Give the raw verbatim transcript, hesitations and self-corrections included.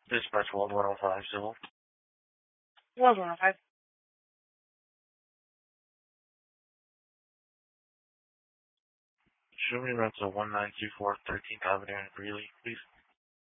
Dispatch one one oh five civil. one one oh five. Show me rental one nine two four thirteenth Avenue in Greeley, please.